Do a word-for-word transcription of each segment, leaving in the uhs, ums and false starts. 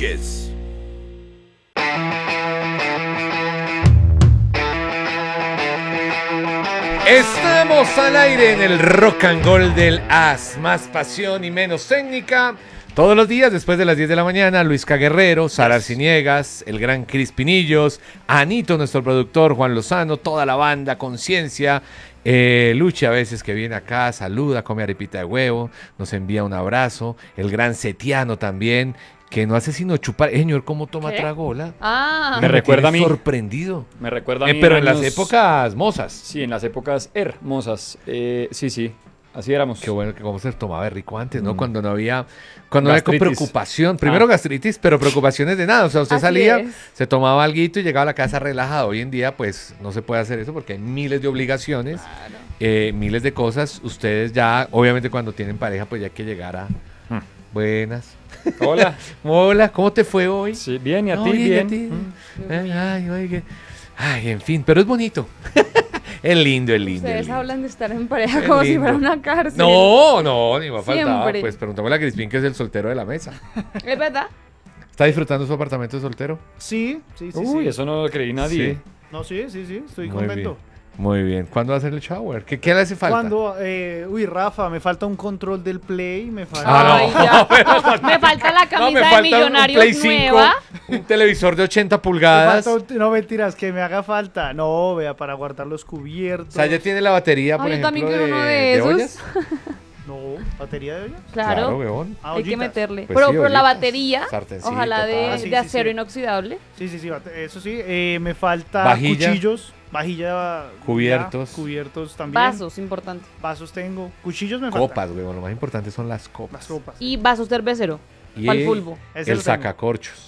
Sánchez. Estamos al aire en el Rock and Roll del As, más pasión y menos técnica. Todos los días después de las diez de la mañana, Luisca Guerrero, Sara Arciniegas, el gran Cris Pinillos, Anito, nuestro productor, Juan Lozano, toda la banda, Conciencia, eh, Luchi a veces que viene acá, saluda, come arepita de huevo, nos envía un abrazo, el gran Setiano también, que no hace sino chupar. Eh, señor, ¿cómo toma ¿Qué? tragola? Ah, Me recuerda a mí. Sorprendido. Me recuerda a Eh, mí. pero en años- las épocas mozas. Sí, en las épocas hermosas. Eh, sí, sí. Así éramos. Qué bueno que cómo se tomaba de rico antes, ¿no? Mm. Cuando no había, cuando no había Gastritis. preocupación. Primero Ah. gastritis, pero preocupaciones de nada. O sea, usted Así salía, es. se tomaba alguito y llegaba a la casa relajado. Hoy en día, pues, no se puede hacer eso porque hay miles de obligaciones, eh, miles de cosas. Ustedes ya, obviamente, cuando tienen pareja, pues ya hay que llegar a... Hmm. Buenas. Hola. Hola, ¿cómo te fue hoy? Sí, bien, y a No, ti, bien, bien. ¿y a ti? Mm. Ay, ay, oiga. Ay, en fin, pero es bonito. Es lindo, es lindo. es ustedes lindo. hablan de estar en pareja Qué como si lindo. fuera una cárcel. No, no, ni me ha faltado. Siempre. Pues preguntémosle a Crispín, que es el soltero de la mesa. ¿Es verdad? ¿Está disfrutando su apartamento de soltero? Sí, sí, sí. Uy, sí. eso no lo creí nadie. Sí. No, sí, sí, sí, estoy Muy contento. bien. Muy bien. ¿Cuándo va a hacer el shower? ¿Qué, qué le hace falta? Cuando, eh, uy, Rafa, me falta un control del Play, me falta... Ah, Ay, no. ya. Me falta la No, camisa me de falta un Millonarios Play cinco, nueva. un televisor de ochenta Me pulgadas. falta un- no, mentiras, que me haga falta. No, vea, para guardar los cubiertos. O sea, ya tiene la batería, por Ay, yo ejemplo, también quiero de, uno de de esos. ollas. No, ¿batería de olla? Claro, weón. Ah, hay que ollitas. meterle. Pues pero, sí, pero la ollitas, batería, sartencito, ojalá de, tal. Ah, sí, de sí, acero sí. inoxidable. Sí, sí, sí, bate- eso sí. Eh, me falta Vajilla. cuchillos, vajilla... Cubiertos. ya, cubiertos también. Vasos, importante. Vasos tengo. Cuchillos me faltan. Copas, weón. Lo más importante son las Las copas. copas. Y vasos cervecero. Y Para el fulbo. Ese el lo tengo. sacacorchos.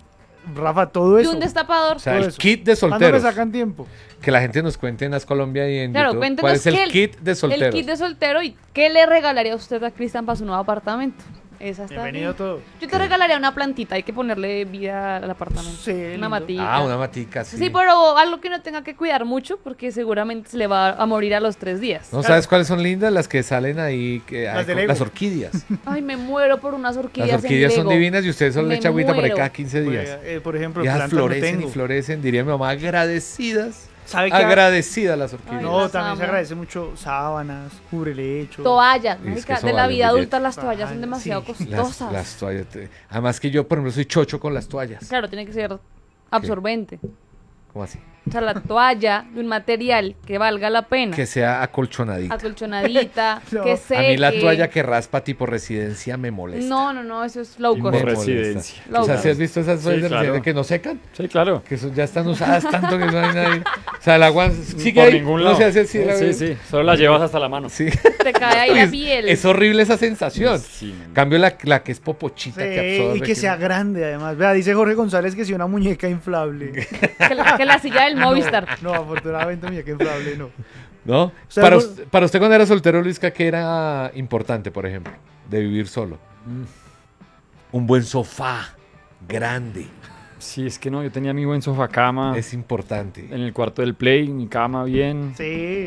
Rafa, todo Y eso. un destapador. O sea, Todo el eso. kit de ¿Cuándo me solteros. sacan tiempo? Que la gente nos cuente en As Colombia y en Claro, YouTube. cuéntenos ¿Cuál es el qué el- kit de solteros? El kit de soltero y qué le regalaría usted a Cristian para su nuevo apartamento. Esa está Bienvenido bien. todo. Yo te regalaría una plantita, hay que ponerle vida al apartamento. Sí, una lindo. matica. Ah, una matica, sí. Sí, pero algo que no tenga que cuidar mucho porque seguramente se le va a morir a los tres días. ¿No sabes cuáles son lindas? Las que salen ahí, que, Las ay, de con- Lego. las orquídeas. Ay, me muero por unas orquídeas. Las orquídeas en son Lego. divinas y ustedes solo le Me echan agüita por ahí muero. cada quince días. Pues, eh, por ejemplo, Y esas plantas no florecen y tengo. florecen, diría mi mamá, agradecidas. ¿Sabe qué? Agradecidas las orquídeas. Ay, No, las también se amo. agradece mucho sábanas, cubrelecho. Toallas. Y es marica, que eso de la vale vida un adulta las billete. toallas son Ajá, demasiado sí. Las, costosas. las toallas. te- Además que yo, por ejemplo, soy chocho con las toallas. Claro, tiene que ser absorbente. ¿Cómo así? O sea, la toalla de un material que valga la pena. Que sea acolchonadita. Acolchonadita, No. que A seque. A mí la toalla que raspa tipo residencia me molesta. No, no, no, eso es low Tipo cost. Me residencia. molesta. O sea, Low ¿sí has visto esas toallas Sí, de claro. residencia que no secan? Sí, claro. Que son, ya están usadas tanto que no hay nadie. O sea, el agua sigue Por ahí. ningún No lado. se hace así. la- Sí, sí. Solo la llevas hasta la mano. Sí. Te cae ahí Uy, la es- piel. Es horrible esa sensación. Sí, man. Cambio la, la que es popochita Sí, que absorbe. y que sea grande además. Vea, dice Jorge González que si una muñeca inflable. Que la, que la silla del Movistar. No, afortunadamente muñeca inflable no. ¿No? sea, para, vos- usted, para usted cuando era soltero, Luisca, ¿qué era importante, por ejemplo, de vivir solo? Un buen sofá grande. Sí, es que no, yo tenía mi buen sofá cama Es importante. en el cuarto del play, mi cama bien. Sí.